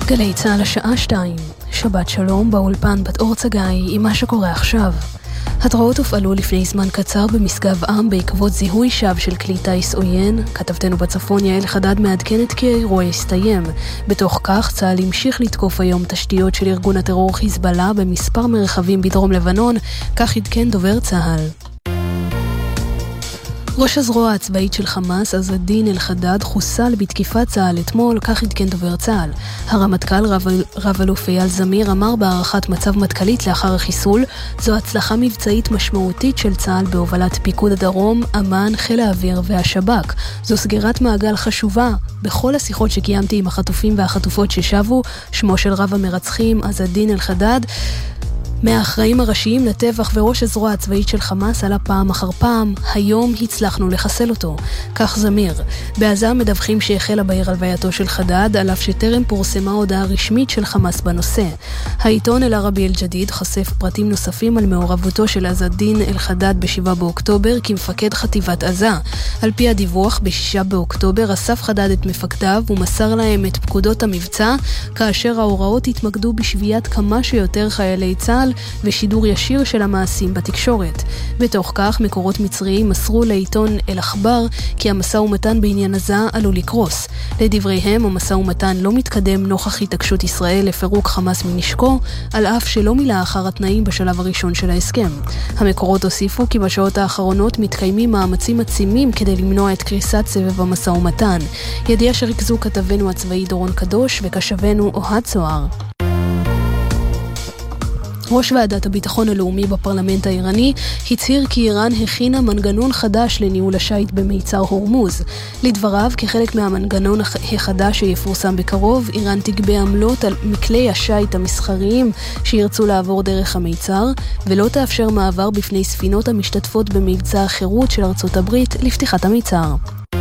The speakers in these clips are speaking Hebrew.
גלי צהל השעה 2, שבת שלום באולפן בת אור צגאי עם מה שקורה עכשיו. התראות הופעלו לפני זמן קצר במשגב עם בעקבות זיהוי שווא של כלי טיס עוין. כתבתנו בצפון יעל חדד מעדכנת כי האירוע הסתיים. בתוך כך צה"ל המשיך לתקוף היום תשתיות של ארגון הטרור חיזבאללה במספר מרחבים בדרום לבנון, כך עדכן דובר צה"ל. ראש הזרוע הצבאית של חמאס, עז א-דין אל-חדד, חוסל בתקיפת צה"ל אתמול, כך עדכן דובר צה"ל. הרמטכ"ל רב-אלוף אייל זמיר אמר בהערכת מצב מטכ"לית לאחר החיסול, זו הצלחה מבצעית משמעותית של צה"ל בהובלת פיקוד הדרום, אמ"ן, חיל האוויר והשב"כ. זו סגירת מעגל חשובה. בכל השיחות שקיימתי עם החטופים והחטופות ששבו, שמו של רב המרצחים, עז א-דין אל-חדד, מהאחראים הראשיים לטבח וראש הזרוע הצבאית של חמאס עלה פעם אחר פעם, היום הצלחנו לחסל אותו. כך זמיר. בעזה מדווחים שהחלה בעיר הלווייתו של חדד, על אף שטרם פורסמה הודעה רשמית של חמאס בנושא. העיתון אל-ערבי אל-ג'דיד חושף פרטים נוספים על מעורבותו של עז א-דין אל-חדד ב-7 באוקטובר כמפקד חטיבת עזה. על פי הדיווח, ב-6 באוקטובר אסף חדד את מפקדיו ומסר להם את פקודות המבצע, כאשר ההוראות התמקדו בשביית כמה שיותר חיילי צה"ל ושידור ישיר של המעשים בתקשורת. בתוך כך, מקורות מצריים מסרו לעיתון אל-אחבר כי המשא ומתן בעניין עזה עלול לקרוס. לדבריהם, המשא ומתן לא מתקדם נוכח התעקשות ישראל לפירוק חמאס מנשקו, על אף שלא מילא אחר התנאים בשלב הראשון של ההסכם. המקורות הוסיפו כי בשעות האחרונות מתקיימים מאמצים עצימים כדי למנוע את קריסת סבב המשא ומתן. ידיעה שריכזו כתבנו הצבאי דורון קדוש וקשבנו אוהד צוהר. ראש ועדת הביטחון הלאומי בפרלמנט האיראני הצהיר כי איראן הכינה מנגנון חדש לניהול השייט במיצר הורמוז. לדבריו, כחלק מהמנגנון החדש שיפורסם בקרוב, איראן תגבה עמלות על מכלי השייט המסחריים שירצו לעבור דרך המיצר, ולא תאפשר מעבר בפני ספינות המשתתפות במבצע החירות של ארצות הברית לפתיחת המיצר.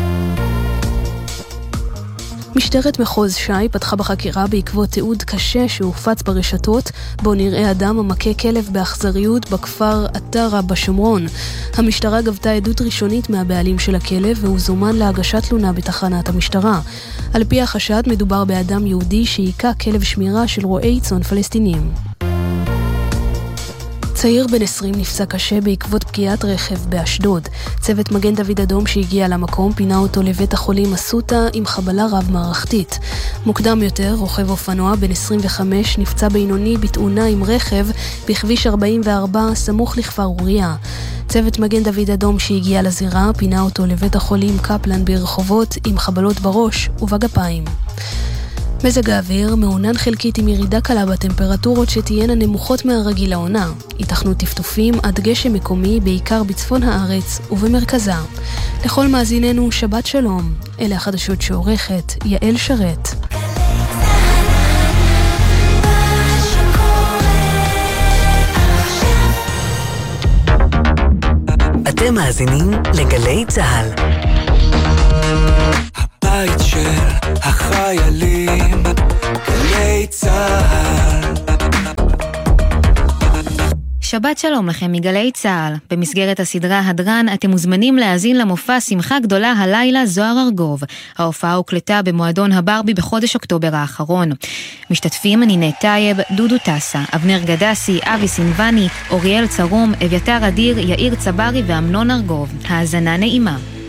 משטרת מחוז ש"י פתחה בחקירה בעקבות תיעוד קשה שהופץ ברשתות, בו נראה אדם המכה כלב באכזריות בכפר עטרה בשומרון. המשטרה גבתה עדות ראשונית מהבעלים של הכלב והוא זומן להגשת תלונה בתחנת המשטרה. על פי החשד מדובר באדם יהודי שהיכה כלב שמירה של רועי צאן פלסטינים. צעיר בן 20 נפצע קשה בעקבות פגיעת רכב באשדוד. צוות מגן דוד אדום שהגיע למקום פינה אותו לבית החולים אסותא עם חבלה רב-מערכתית. מוקדם יותר, רוכב אופנוע בן 25 נפצע בינוני בתאונה עם רכב בכביש 44 סמוך לכפר אוריה. צוות מגן דוד אדום שהגיע לזירה פינה אותו לבית החולים קפלן ברחובות עם חבלות בראש ובגפיים. מזג האוויר מעונן חלקית עם ירידה קלה בטמפרטורות שתהיינה נמוכות מהרגיל לעונה. ייתכנו טפטופים עד גשם מקומי בעיקר בצפון הארץ ובמרכזה. לכל מאזיננו שבת שלום. אלה החדשות שעורכת יעל שרת. אתם מאזינים לגלי צהל. הבית של החיילים, גלי צהל. שבת שלום לכם מגלי צהל. במסגרת הסדרה הדרן אתם מוזמנים להאזין למופע שמחה גדולה הלילה זוהר ארגוב. ההופעה הוקלטה במועדון הברבי בחודש אוקטובר האחרון. משתתפים נינת טייב, דודו טסה, אבנר גדסי, אבי סינבני, אוריאל צרום, אביתר אדיר, יאיר צברי ואמנון ארגוב. האזנה נעימה.